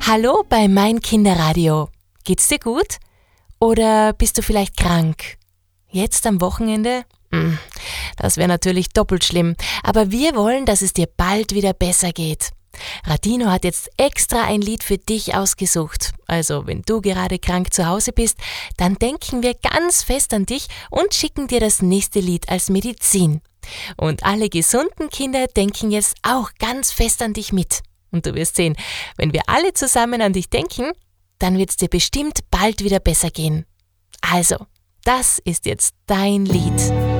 Hallo bei Mein Kinderradio. Geht's dir gut? Oder bist du vielleicht krank? Jetzt am Wochenende? Das wäre natürlich doppelt schlimm. Aber wir wollen, dass es dir bald wieder besser geht. Radino hat jetzt extra ein Lied für dich ausgesucht. Also, wenn du gerade krank zu Hause bist, dann denken wir ganz fest an dich und schicken dir das nächste Lied als Medizin. Und alle gesunden Kinder denken jetzt auch ganz fest an dich mit. Und du wirst sehen, wenn wir alle zusammen an dich denken, dann wird es dir bestimmt bald wieder besser gehen. Also, das ist jetzt dein Lied.